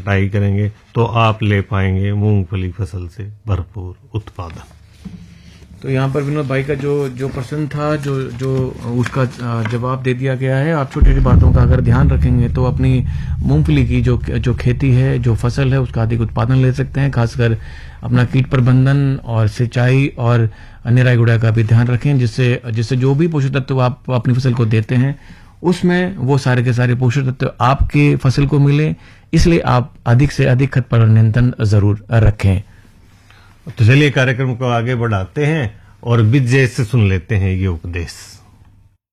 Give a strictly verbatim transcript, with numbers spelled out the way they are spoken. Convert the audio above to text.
कटाई करेंगे तो आप ले पाएंगे मूंगफली फसल से भरपूर उत्पादन। तो यहाँ पर विनोद भाई का जो जो प्रश्न था, जो जो उसका जवाब दे दिया गया है। आप छोटी छोटी बातों का अगर ध्यान रखेंगे तो अपनी मूंगफली की जो जो खेती है, जो फसल है, उसका अधिक उत्पादन ले सकते हैं। खासकर अपना कीट प्रबंधन और सिंचाई और निराई गुड़ाई का भी ध्यान रखें, जिससे जिससे जो भी पोषक तत्व आप अपनी फसल को देते हैं उसमें वो सारे के सारे पोषक तत्व आपके फसल को मिले। इसलिए आप अधिक से अधिक खरपतवार नियंत्रण जरूर रखें। तो चलिए कार्यक्रम को आगे बढ़ाते हैं और विजय से सुन लेते हैं ये उपदेश।